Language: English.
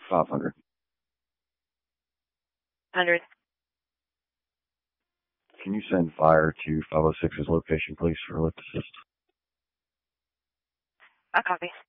500. 100. Can you send fire to 506's location, please, for lift assist? I'll copy.